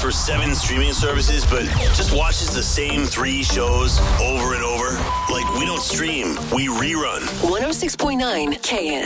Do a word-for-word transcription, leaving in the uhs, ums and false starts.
for seven streaming services, but just watches the same three shows over and over? Like, we don't stream, we rerun. one oh six point nine K N.